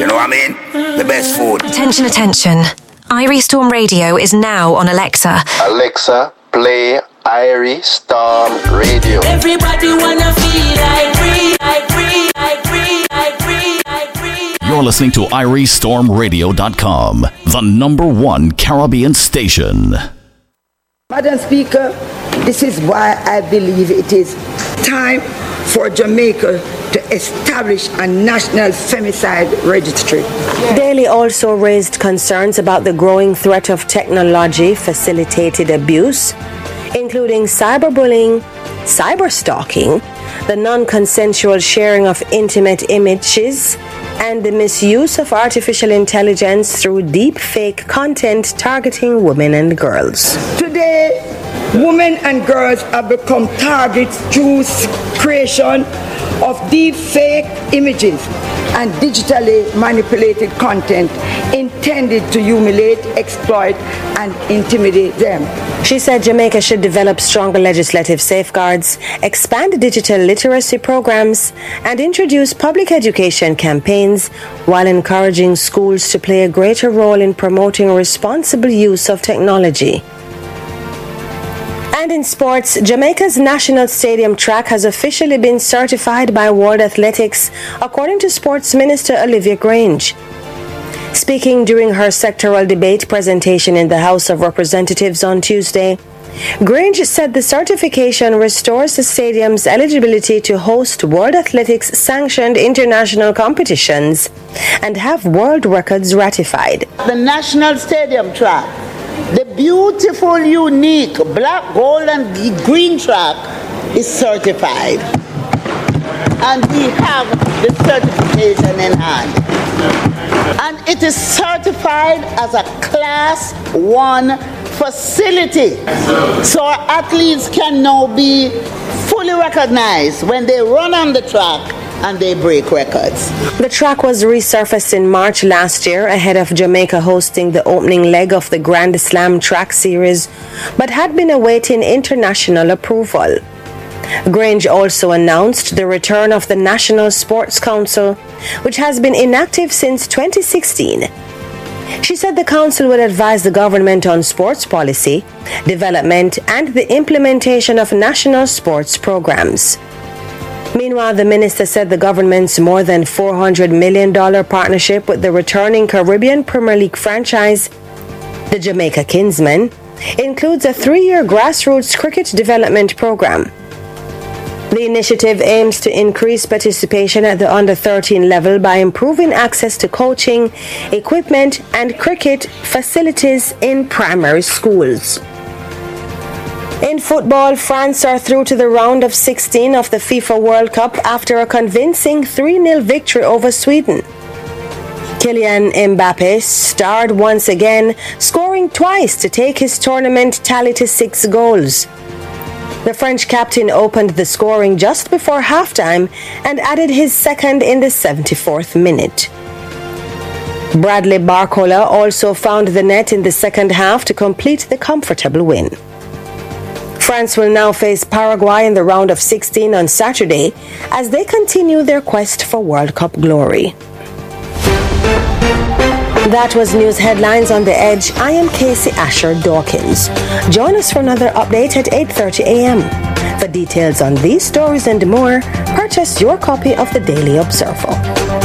You know what I mean? The best food. Attention, attention. Irie Storm Radio is now on Alexa. Alexa, play Irie Storm Radio. Everybody wanna feel like free, like free, like free, like free, like free. You're listening to IrieStormRadio.com, the #1 Caribbean station. Madam Speaker, this is why I believe it is time for Jamaica to establish a national femicide registry. Daly also raised concerns about the growing threat of technology-facilitated abuse, including cyberbullying, cyberstalking, the non-consensual sharing of intimate images, and the misuse of artificial intelligence through deep fake content targeting women and girls. Today, women and girls have become targets through creation of deep fake images and digitally manipulated content intended to humiliate, exploit, and intimidate them. She said Jamaica should develop stronger legislative safeguards, expand digital literacy programs, and introduce public education campaigns while encouraging schools to play a greater role in promoting responsible use of technology. And in sports, Jamaica's national stadium track has officially been certified by World Athletics, according to Sports Minister Olivia Grange. Speaking during her sectoral debate presentation in the House of Representatives on Tuesday, Grange said the certification restores the stadium's eligibility to host World Athletics sanctioned international competitions and have world records ratified. The national stadium track, the beautiful, unique black, gold, and green track is certified. And we have the certification in hand. And it is certified as a Class 1 facility. So our athletes can now be fully recognized when they run on the track and they break records. The track was resurfaced in March last year ahead of Jamaica hosting the opening leg of the Grand Slam track series, but had been awaiting international approval. Grange also announced the return of the National Sports Council, which has been inactive since 2016. She said the council would advise the government on sports policy, development, and the implementation of national sports programs. Meanwhile, the minister said the government's more than $400 million partnership with the returning Caribbean Premier League franchise, the Jamaica Kingsmen, includes a 3-year grassroots cricket development program. The initiative aims to increase participation at the under-13 level by improving access to coaching, equipment, and cricket facilities in primary schools. In football, France are through to the round of 16 of the FIFA World Cup after a convincing 3-0 victory over Sweden. Kylian Mbappe starred once again, scoring twice to take his tournament tally to 6 goals. The French captain opened the scoring just before halftime and added his second in the 74th minute. Bradley Barcola also found the net in the second half to complete the comfortable win. France will now face Paraguay in the round of 16 on Saturday as they continue their quest for World Cup glory. That was news headlines on The Edge. I am Casey Asher Dawkins. Join us for another update at 8:30 a.m. For details on these stories and more, purchase your copy of the Daily Observer.